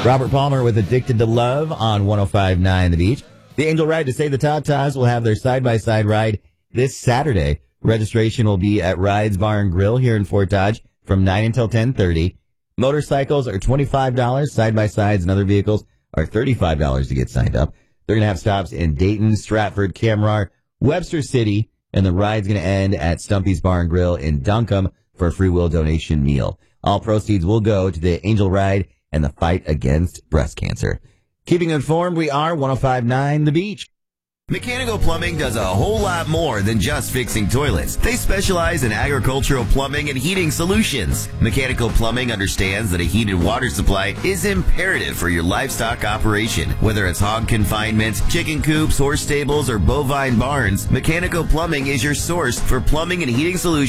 Robert Palmer with Addicted to Love on 105.9 The Beach. The Angel Ride to Save the Tatas will have their side-by-side ride this Saturday. Registration will be at Rides Bar and Grill here in Fort Dodge from 9 until 10:30. Motorcycles are $25. Side-by-sides and other vehicles are $35 to get signed up. They're going to have stops in Dayton, Stratford, Kamrar, Webster City, and the ride's going to end at Stumpy's Bar and Grill in Duncombe for a free will donation meal. All proceeds will go to the Angel Ride and the fight against breast cancer. Keeping informed, we are 105.9 The Beach. Mechanical Plumbing does a whole lot more than just fixing toilets. They specialize in agricultural plumbing and heating solutions. Mechanical Plumbing understands that a heated water supply is imperative for your livestock operation. Whether it's hog confinement, chicken coops, horse stables, or bovine barns, Mechanical Plumbing is your source for plumbing and heating solutions.